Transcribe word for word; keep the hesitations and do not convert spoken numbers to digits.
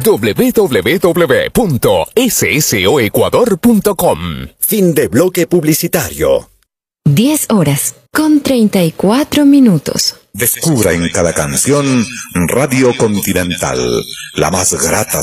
doble u doble u doble u punto soecuador punto com. Fin de bloque publicitario. diez horas con treinta y cuatro minutos. Descubra en cada canción Radio Continental, la más grata